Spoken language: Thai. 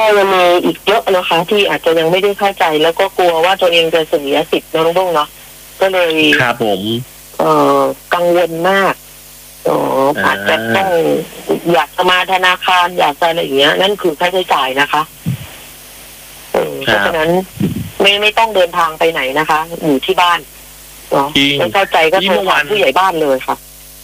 ยังมีอีกเยอะนะคะที่อาจจะยังไม่ได้เข้าใจแล้วก็กลัวว่าตัวเองจะเสียสิทธิ์น้องบ้งเนาะก็เลยครับผมกังวลมากอาจจะต้องอยากจะมาธนาคารอยากจะอะไรอย่างเงี้ยนั่นคือค่าใช้จ่ายนะคะเพราะฉะนั้นไม่ต้องเดินทางไปไหนนะคะอยู่ที่บ้านเนาะไม่เข้าใจก็โทรหาผู้ใหญ่บ้านเลยค่ะ